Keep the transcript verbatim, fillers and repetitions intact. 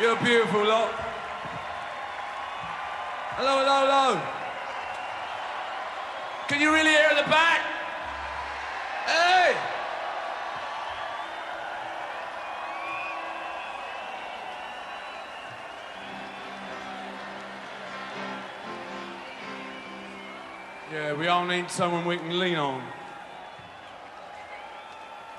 You're a beautiful lot. Hello, hello, hello. Can you really hear at the back? Hey! Yeah, we all need someone we can lean on.